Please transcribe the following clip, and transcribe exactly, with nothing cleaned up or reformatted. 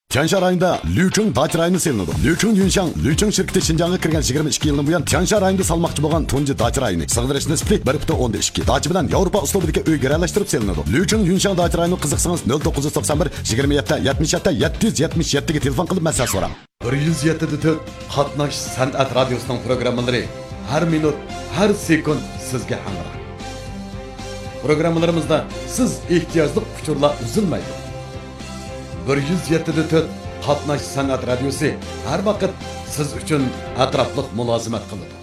Tiansha rayonida Lücheng dacha rayoni selinadi. Lücheng Yunshang, Lücheng shirkati Xinjiangga kirgan yigirma ikki yildan buyon Tiansha rayonida salmoqchi bo'lgan tunji dacha rayoni. Sig'dirish nisbati bir butun o'ndan ikki. Dacha bilan Yevropa uslubidagi uy garalashtirib selinadi. Lücheng Yunshang dacha rayoni qiziqsangiz nol to'qqiz yuz to'qson bir yigirma yetti yetmish yetti yetti yuz yetmish yetti ga telefon qilib maslahat so'rang. bir yuz yetti nuqta to'rt Qatnash san'at radiosining programmalari har minut, har sekund sizga hamroh. Programmalarimizda siz ehtiyojli uchurlar uzilmaydi. bir yuz yetti nuqta to'rt Qatnash san'at radiosi har vaqt siz uchun atrofliq mulozimat qiladi.